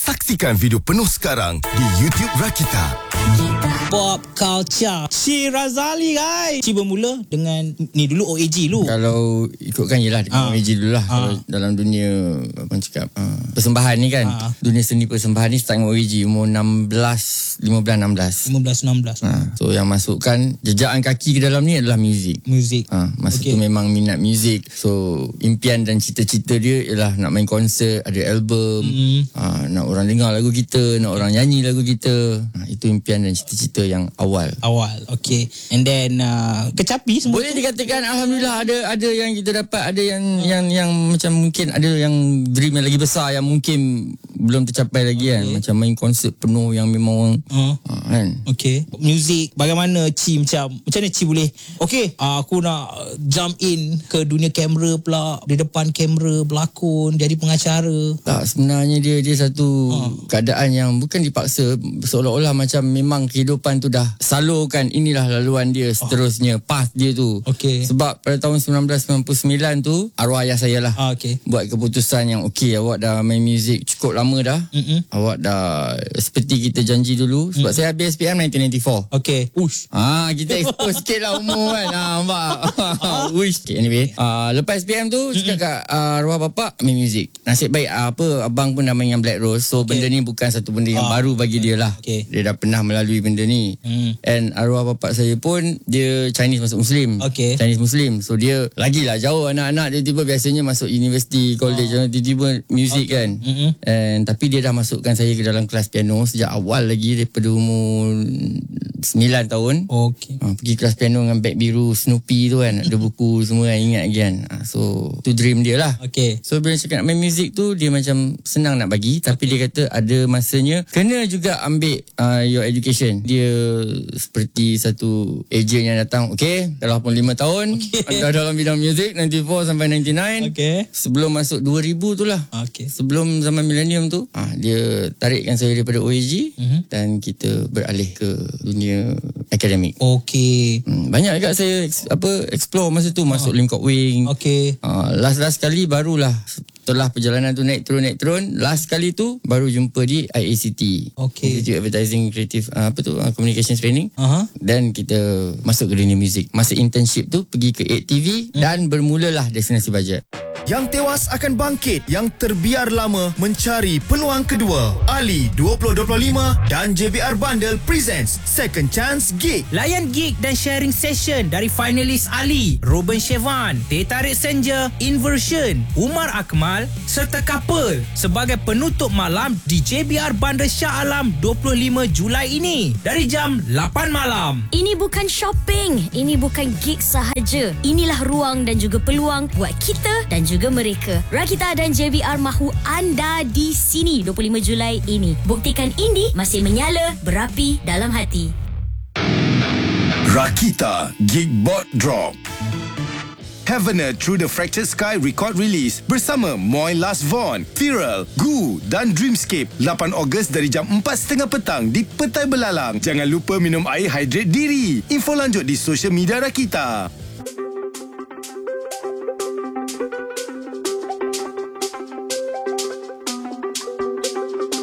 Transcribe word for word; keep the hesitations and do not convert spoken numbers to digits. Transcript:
Saksikan video penuh sekarang di YouTube Rakita. Pop culture. Si Razali guys. Si bermula dengan ni dulu O A G dulu. Kalau ikutkan yelah dengan Ha. O A G dulu lah. Ha. Kalau dalam dunia apa orang cakap uh, persembahan ni kan. Ha. Dunia seni persembahan ni start dengan O A G umur enam belas, lima belas, enam belas. lima belas enam belas. Ha. So yang masukkan jejakan kaki ke dalam ni adalah muzik. Muzik. Ha, masa Okey. tu memang minat muzik. So impian dan cita-cita dia ialah nak main konsert, ada album, Mm. ha, nak orang dengar lagu kita, nak orang nyanyi lagu kita. Ha, itu impian dan cita-cita yang awal. Awal. Okay. And then uh, kecapi semua. Boleh dikatakan alhamdulillah ada ada yang kita dapat, ada yang yang yang macam mungkin ada yang dream yang lagi besar yang mungkin belum tercapai lagi kan. Macam main konsert penuh yang memang orang Uh. ha, kan. Okay. Muzik. Bagaimana Ci macam macam mana Ci boleh okay uh, aku nak jump in ke dunia kamera pula, di depan kamera berlakon, jadi pengacara. Tak, sebenarnya dia dia satu Ha. keadaan yang bukan dipaksa, seolah-olah macam memang kehidupan tu dah salurkan, inilah laluan dia seterusnya, path dia tu. Okey. Sebab pada tahun sembilan belas sembilan puluh sembilan tu arwah ayah saya lah Ah, okay. buat keputusan yang okey, awak dah main muzik cukup lama dah. Mm-mm. Awak dah seperti kita janji dulu. Sebab mm. saya habis S P M nineteen ninety-four. Okay. Ush. Ah, kita expose sikit lah umur kan. Ah, nampak. Wish. Okay, anyway, ah, lepas S P M tu cakap kat ah, arwah bapak main muzik. Nasib baik ah, apa abang pun dah main dengan Black Rose. So Okay. benda ni bukan satu benda yang Ah, baru bagi dia lah. Okay. Dia dah pernah melalui benda ni. Hmm. And arwah bapak saya pun dia Chinese masuk Muslim. Okay. Chinese Muslim. So dia lagilah jauh anak-anak dia tiba biasanya masuk universiti, college, Ah. tiba-tiba muzik Okay. kan. Mm-mm. And tapi dia dah masukkan saya ke dalam kelas piano sejak awal lagi daripada umur sembilan tahun. Okay. Ha, pergi kelas piano dengan beg biru Snoopy tu kan. Ada buku semua kan, ingat lagi kan. Ha, so tu dream dia lah. Okay. So bila cakap nak main muzik tu, dia macam senang nak bagi. Tapi okay. dia kata ada masanya kena juga ambil uh, your education. Dia seperti satu agent yang datang. Okay, dah lapan puluh lima tahun okay. dah dalam bidang muzik, sembilan puluh empat sampai sembilan puluh sembilan. Okay. Sebelum masuk dua ribu tu lah. Okay. Sebelum zaman milenium tu, ah, dia tarikkan saya daripada O A G Mhm. dan kita beralih ke dunia akademik. Okay. Hmm, banyak juga saya ex- apa explore masa tu, masuk Lim Kok Wing. Okay. Ah, last-last kali barulah setelah perjalanan tu naik turun naik turun, last kali tu baru jumpa di I A C T. Okay. Institute Advertising Creative ah, apa tu ah, Communications Training. Aha. Dan kita masuk ke dunia muzik. Masa internship tu pergi ke eight T V hmm. dan bermulalah Destinasi Bajet. Yang tewas akan bangkit, yang terbiar lama mencari peluang kedua. Ali dua ribu dua puluh lima dan J B R Bundle presents Second Chance Gig. Layan gig dan sharing session dari finalis Ali, Ruben Chevan, Teh Tarik Senja, Inversion, Umar Akmal serta Couple sebagai penutup malam di J B R Bandar Shah Alam dua puluh lima Julai ini dari jam lapan malam. Ini bukan shopping, ini bukan gig sahaja. Inilah ruang dan juga peluang buat kita dan juga mereka. Rakita dan J B R mahu anda di sini dua puluh lima Julai ini. Buktikan indie masih menyala, berapi dalam hati. Rakita Gig Bot Drop. Heavener Through the Fractured Sky record release bersama Moy Last Von, Viral, Gu dan Dreamscape lapan Ogos dari jam empat tiga puluh petang di Petai Belalang. Jangan lupa minum air, hydrate diri. Info lanjut di social media Rakita.